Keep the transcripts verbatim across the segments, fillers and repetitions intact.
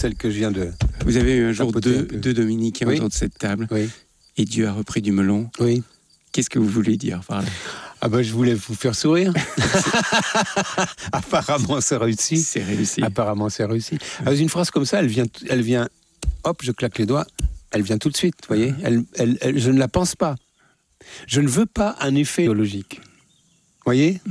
celle que je viens de... Vous avez eu un jour tapoter deux, un peu. deux dominicains Oui. autour de cette table, Oui, et Dieu a repris du melon. oui. Qu'est-ce que vous voulez dire par là? Ah ben, je voulais vous faire sourire. Apparemment, c'est réussi. C'est réussi. Apparemment, c'est réussi. Alors, une phrase comme ça, elle vient, elle vient, hop, je claque les doigts, elle vient tout de suite, vous voyez. Elle, elle, elle, je ne la pense pas. Je ne veux pas un effet théologique. Vous voyez.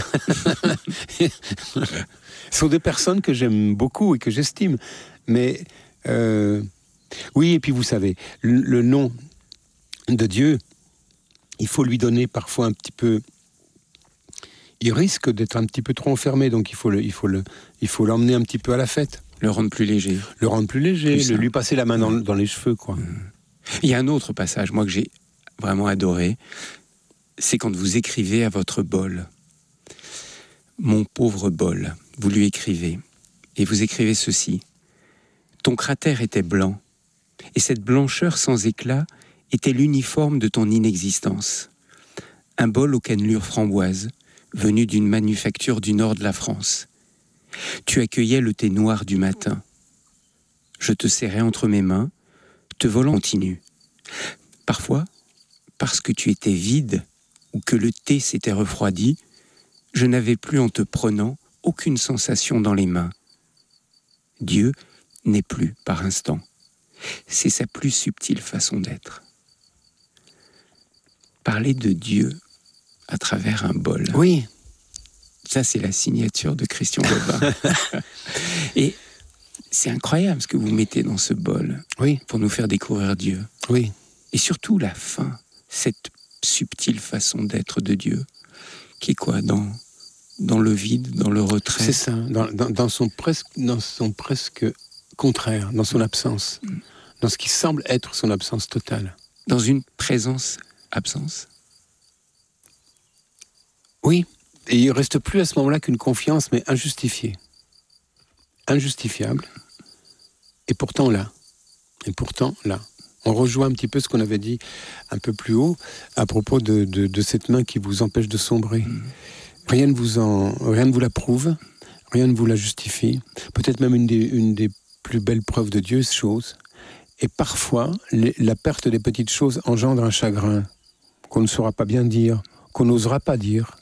Ce sont des personnes que j'aime beaucoup et que j'estime. Mais, euh, oui, et puis vous savez, le, le nom de Dieu, il faut lui donner parfois un petit peu... Il risque d'être un petit peu trop enfermé, donc il faut, le, il faut, le, il faut l'emmener un petit peu à la fête. Le rendre plus léger. Le rendre plus léger, Plus le, simple. lui passer la main dans, dans les cheveux, quoi. Il y a un autre passage, moi, que j'ai vraiment adoré. C'est quand vous écrivez à votre bol. Mon pauvre bol, vous lui écrivez. Et vous écrivez ceci. Ton cratère était blanc, et cette blancheur sans éclat était l'uniforme de ton inexistence. Un bol aux cannelures framboises, venu d'une manufacture du nord de la France. Tu accueillais le thé noir du matin. Je te serrais entre mes mains, te volant continu. Parfois, parce que tu étais vide ou que le thé s'était refroidi, je n'avais plus en te prenant aucune sensation dans les mains. Dieu n'est plus par instant. C'est sa plus subtile façon d'être. Parler de Dieu à travers un bol. Oui. Ça, c'est la signature de Christian Bobin. Et c'est incroyable ce que vous mettez dans ce bol Oui. pour nous faire découvrir Dieu. Oui. Et surtout la fin, cette subtile façon d'être de Dieu, qui est quoi, dans, dans le vide, dans le retrait. C'est ça, dans, dans, dans, son presque, dans son presque contraire, dans son absence, Mm. dans ce qui semble être son absence totale. Dans une présence-absence. Oui, et il ne reste plus à ce moment-là qu'une confiance, mais injustifiée. Injustifiable, et pourtant là. Et pourtant là. On rejoint un petit peu ce qu'on avait dit un peu plus haut à propos de, de, de cette main qui vous empêche de sombrer. Mmh. Rien ne vous en, rien ne vous la prouve, rien ne vous la justifie. Peut-être même une des, une des plus belles preuves de Dieu, chose. Et parfois, les, la perte des petites choses engendre un chagrin qu'on ne saura pas bien dire, qu'on n'osera pas dire.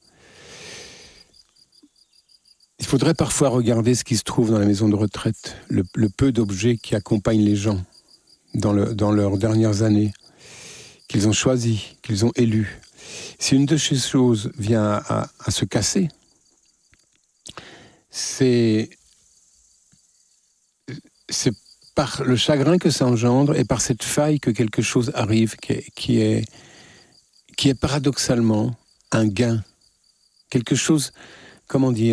Il faudrait parfois regarder ce qui se trouve dans la maison de retraite, le, le peu d'objets qui accompagnent les gens dans, le, dans leurs dernières années, qu'ils ont choisis, qu'ils ont élus. Si une de ces choses vient à, à, à se casser, c'est, c'est par le chagrin que ça engendre et par cette faille que quelque chose arrive qui est, qui est, qui est paradoxalement un gain. Quelque chose, comment dire ?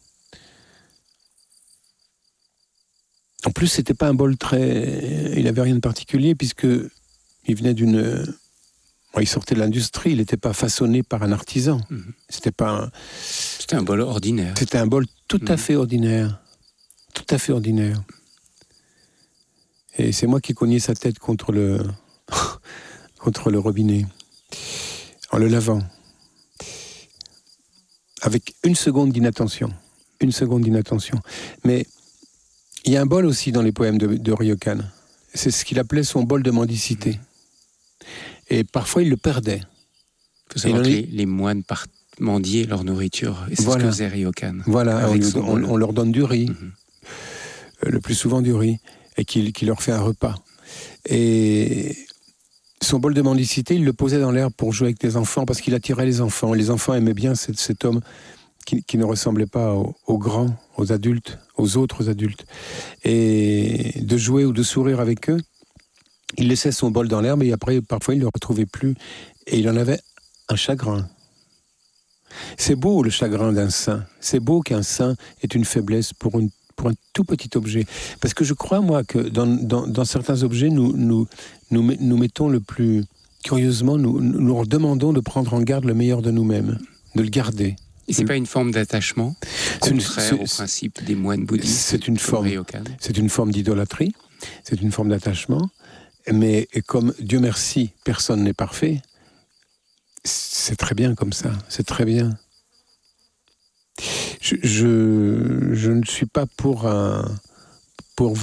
En plus, c'était pas un bol très... Il avait rien de particulier, puisque il venait d'une... Bon, il sortait de l'industrie, il n'était pas façonné par un artisan. Mmh. C'était pas un... C'était un bol ordinaire. C'était un bol tout mmh. à fait ordinaire. Tout à fait ordinaire. Et c'est moi qui cognais sa tête contre le... contre le robinet, en le lavant. Avec une seconde d'inattention. Une seconde d'inattention. Mais... il y a un bol aussi dans les poèmes de, de Ryokan. C'est ce qu'il appelait son bol de mendicité. Et parfois, il le perdait. Il faut savoir que les, les moines partent mendier leur nourriture. Et c'est voilà. ce que faisait Ryokan. Voilà, on, on, on leur donne du riz. Mm-hmm. euh, le plus souvent du riz. Et qu'il, qu'il leur fait un repas. Et son bol de mendicité, il le posait dans l'herbe pour jouer avec des enfants, parce qu'il attirait les enfants. Les enfants aimaient bien cet, cet homme qui, qui ne ressemblait pas aux, aux grands, aux adultes, aux autres adultes, et de jouer ou de sourire avec eux. Il laissait son bol dans l'herbe et après, parfois, il ne le retrouvait plus. Et il en avait un chagrin. C'est beau, le chagrin d'un saint. C'est beau qu'un saint ait une faiblesse pour, une, pour un tout petit objet. Parce que je crois, moi, que dans, dans, dans certains objets, nous, nous, nous, nous mettons le plus... Curieusement, nous, nous leur demandons de prendre en garde le meilleur de nous-mêmes, de le garder. Et c'est pas une forme d'attachement contraire c'est une, c'est, au principe des moines bouddhistes. C'est une forme. C'est une forme d'idolâtrie. C'est une forme d'attachement. Mais comme Dieu merci, personne n'est parfait. C'est très bien comme ça. C'est très bien. Je, je, je ne suis pas pour un pour